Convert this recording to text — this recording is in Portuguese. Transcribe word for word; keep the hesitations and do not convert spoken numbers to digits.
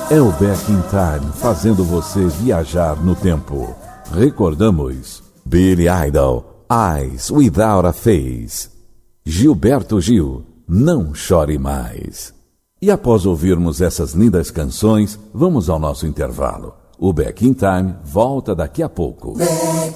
É o Back in Time fazendo você viajar no tempo. Recordamos Billy Idol, Eyes Without a Face. Gilberto Gil, Não Chore Mais. E após ouvirmos essas lindas canções, vamos ao nosso intervalo. O Back in Time volta daqui a pouco. Back